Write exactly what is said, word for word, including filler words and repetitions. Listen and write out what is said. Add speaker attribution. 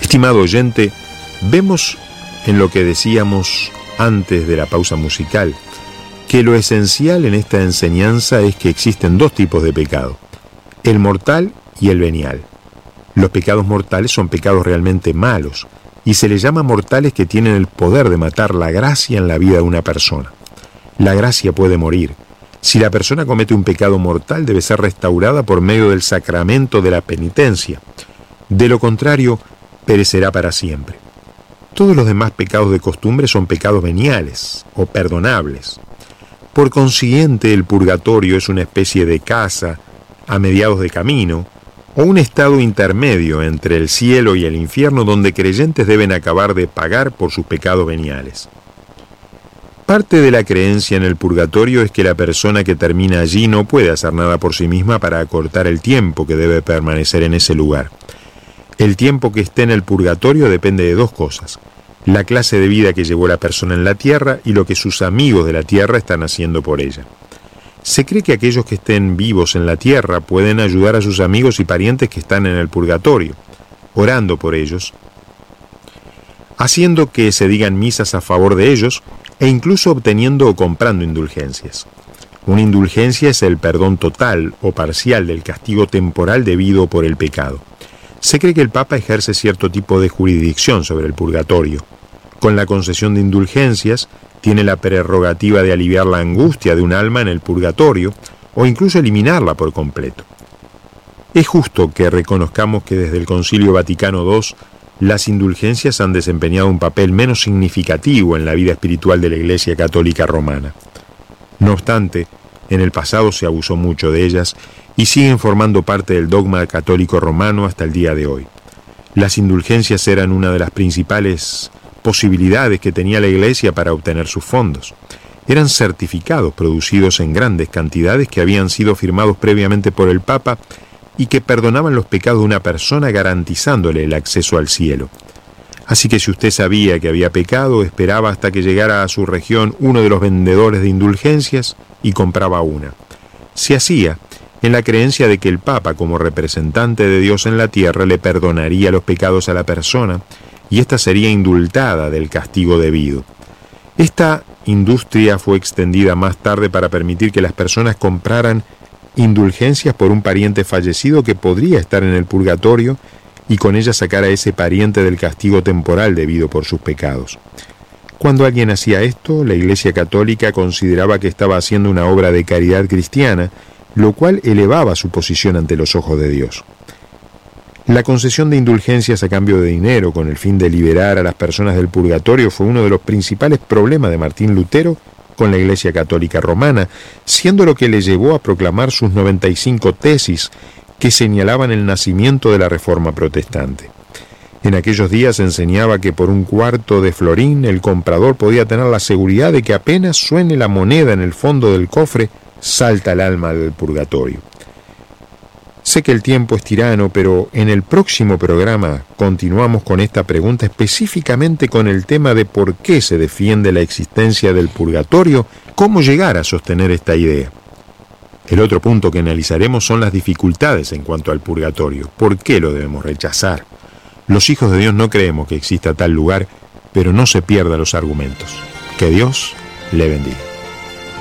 Speaker 1: Estimado oyente, vemos en lo que decíamos antes de la pausa musical que lo esencial en esta enseñanza es que existen dos tipos de pecado, el mortal y el venial. Los pecados mortales son pecados realmente malos y se les llama mortales que tienen el poder de matar la gracia en la vida de una persona. La gracia puede morir. Si la persona comete un pecado mortal, debe ser restaurada por medio del sacramento de la penitencia. De lo contrario, perecerá para siempre. Todos los demás pecados de costumbre son pecados veniales o perdonables. Por consiguiente, el purgatorio es una especie de casa a mediados de camino o un estado intermedio entre el cielo y el infierno donde creyentes deben acabar de pagar por sus pecados veniales. Parte de la creencia en el purgatorio es que la persona que termina allí no puede hacer nada por sí misma para acortar el tiempo que debe permanecer en ese lugar. El tiempo que esté en el purgatorio depende de dos cosas: la clase de vida que llevó la persona en la tierra y lo que sus amigos de la tierra están haciendo por ella. Se cree que aquellos que estén vivos en la tierra pueden ayudar a sus amigos y parientes que están en el purgatorio, orando por ellos, haciendo que se digan misas a favor de ellos e incluso obteniendo o comprando indulgencias. Una indulgencia es el perdón total o parcial del castigo temporal debido por el pecado. Se cree que el Papa ejerce cierto tipo de jurisdicción sobre el purgatorio. Con la concesión de indulgencias, tiene la prerrogativa de aliviar la angustia de un alma en el purgatorio o incluso eliminarla por completo. Es justo que reconozcamos que desde el Concilio Vaticano segundo, las indulgencias han desempeñado un papel menos significativo en la vida espiritual de la Iglesia Católica Romana. No obstante, en el pasado se abusó mucho de ellas y siguen formando parte del dogma católico romano hasta el día de hoy. Las indulgencias eran una de las principales posibilidades que tenía la Iglesia para obtener sus fondos. Eran certificados producidos en grandes cantidades que habían sido firmados previamente por el Papa y que perdonaban los pecados de una persona garantizándole el acceso al cielo. Así que si usted sabía que había pecado, esperaba hasta que llegara a su región uno de los vendedores de indulgencias y compraba una. Se hacía en la creencia de que el Papa, como representante de Dios en la tierra, le perdonaría los pecados a la persona y ésta sería indultada del castigo debido. Esta industria fue extendida más tarde para permitir que las personas compraran indulgencias por un pariente fallecido que podría estar en el purgatorio y con ella sacar a ese pariente del castigo temporal debido por sus pecados. Cuando alguien hacía esto, la Iglesia Católica consideraba que estaba haciendo una obra de caridad cristiana, lo cual elevaba su posición ante los ojos de Dios. La concesión de indulgencias a cambio de dinero con el fin de liberar a las personas del purgatorio fue uno de los principales problemas de Martín Lutero con la Iglesia Católica Romana, siendo lo que le llevó a proclamar sus noventa y cinco tesis que señalaban el nacimiento de la Reforma Protestante. En aquellos días enseñaba que por un cuarto de florín el comprador podía tener la seguridad de que apenas suene la moneda en el fondo del cofre, salta el alma del purgatorio. Sé que el tiempo es tirano, pero en el próximo programa continuamos con esta pregunta, específicamente con el tema de por qué se defiende la existencia del purgatorio, cómo llegar a sostener esta idea. El otro punto que analizaremos son las dificultades en cuanto al purgatorio. ¿Por qué lo debemos rechazar? Los hijos de Dios no creemos que exista tal lugar, pero no se pierda los argumentos. Que Dios le bendiga.